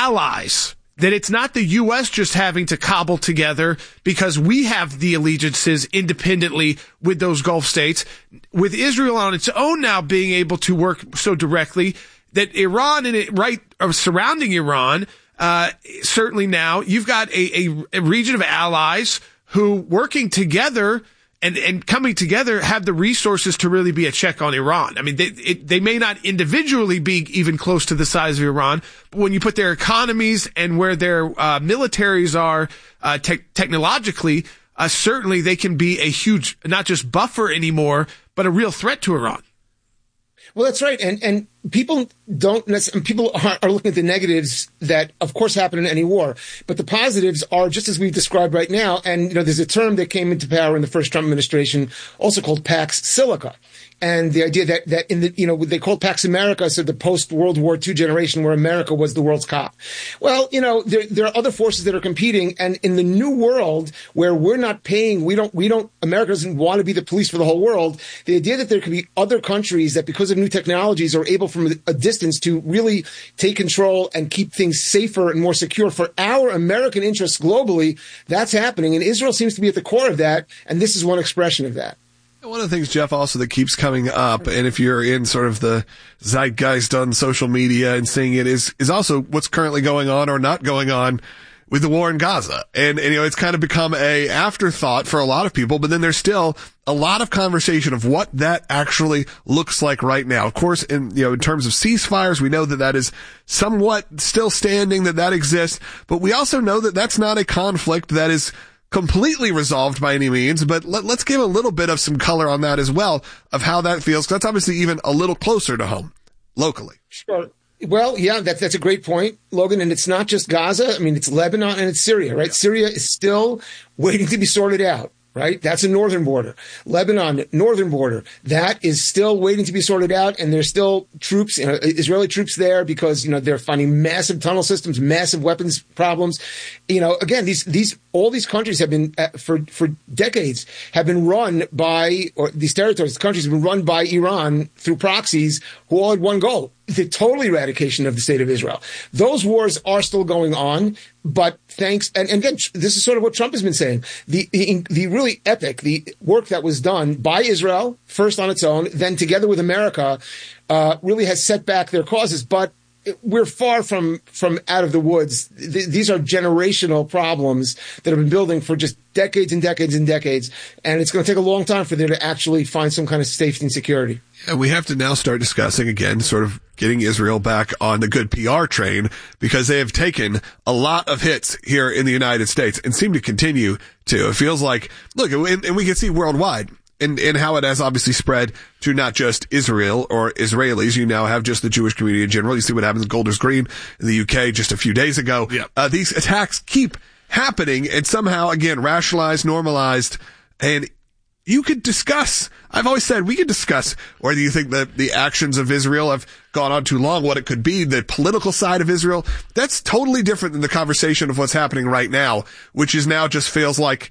allies, that it's not the U.S. just having to cobble together because we have the allegiances independently with those Gulf states, with Israel on its own now being able to work so directly that Iran and surrounding Iran, certainly now you've got a region of allies who working together and coming together have the resources to really be a check on Iran. I mean, they may not individually be even close to the size of Iran, but when you put their economies and where their militaries are technologically, certainly they can be a huge, not just buffer anymore, but a real threat to Iran. Well, that's right. And people people are looking at the negatives that, of course, happen in any war. But the positives are just as we've described right now. And, there's a term that came into power in the first Trump administration, also called Pax Silica. And the idea that in the, they called Pax America, so the post-World War II generation where America was the world's cop. Well, there are other forces that are competing. And in the new world where we're not paying, America doesn't want to be the police for the whole world. The idea that there could be other countries that because of new technologies are able from a distance to really take control and keep things safer and more secure for our American interests globally, that's happening. And Israel seems to be at the core of that. And this is one expression of that. One of the things, Jeff, also that keeps coming up, and if you're in sort of the zeitgeist on social media and seeing it, is also what's currently going on or not going on with the war in Gaza. And it's kind of become a afterthought for a lot of people, but then there's still a lot of conversation of what that actually looks like right now. Of course, in terms of ceasefires, we know that is somewhat still standing, that exists, but we also know that that's not a conflict that is completely resolved by any means, but let's give a little bit of some color on that as well, of how that feels, because that's obviously even a little closer to home, locally. Sure. Well, yeah, that's a great point, Logan. And it's not just Gaza. I mean, it's Lebanon and it's Syria, right? Yeah. Syria is still waiting to be sorted out. Right? That's a northern border. Lebanon, northern border. That is still waiting to be sorted out. And there's still troops, Israeli troops there because, they're finding massive tunnel systems, massive weapons problems. Again, all these countries have been, for decades, have been run by, or these territories, countries have been run by Iran through proxies who all had one goal: the total eradication of the state of Israel. Those wars are still going on, but and again, this is sort of what Trump has been saying. The really epic, the work that was done by Israel, first on its own, then together with America, really has set back their causes. But we're far from out of the woods. These are generational problems that have been building for just decades and decades and decades. And it's going to take a long time for them to actually find some kind of safety and security. And we have to now start discussing again, sort of getting Israel back on the good PR train, because they have taken a lot of hits here in the United States and seem to continue to. It feels like, look, and we can see worldwide and how it has obviously spread to not just Israel or Israelis. You now have just the Jewish community in general. You see what happens in Golders Green in the UK just a few days ago. Yeah. These attacks keep happening and somehow, again, rationalized, normalized, and you could discuss. I've always said we could discuss whether you think that the actions of Israel have gone on too long, what it could be, the political side of Israel. That's totally different than the conversation of what's happening right now, which is now just feels like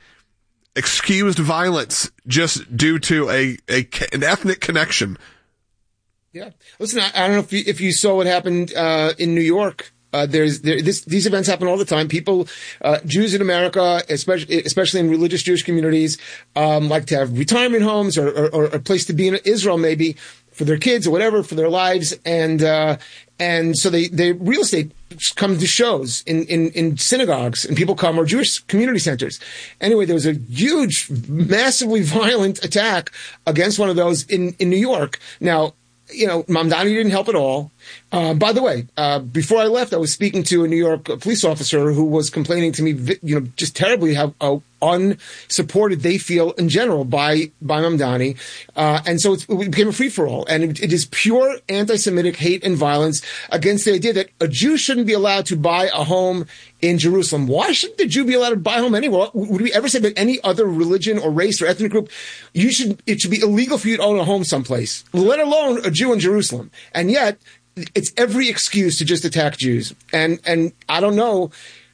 excused violence just due to an ethnic connection. Yeah. Listen, I don't know if you saw what happened in New York. These events happen all the time. People, Jews in America, especially in religious Jewish communities, like to have retirement homes or a place to be in Israel, maybe for their kids or whatever, for their lives. And so they real estate come to shows in synagogues, and people come, or Jewish community centers. Anyway, there was a huge, massively violent attack against one of those in New York. Now, Mamdani didn't help at all. By the way, before I left, I was speaking to a New York police officer who was complaining to me, just terribly how unsupported they feel in general by Mamdani. And so it became a free-for-all. And it is pure anti-Semitic hate and violence against the idea that a Jew shouldn't be allowed to buy a home in Jerusalem. Why shouldn't the Jew be allowed to buy a home anywhere? Would we ever say that any other religion or race or ethnic group, it should be illegal for you to own a home someplace, let alone a Jew in Jerusalem? And yet, it's every excuse to just attack Jews. And I don't know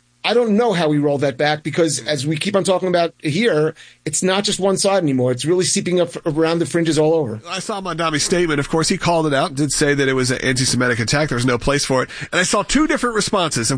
how we roll that back, because as we keep on talking about here, it's not just one side anymore. It's really seeping up around the fringes all over. I saw Mamdani's statement. Of course, he called it out, did say that it was an anti-Semitic attack. There was no place for it. And I saw two different responses.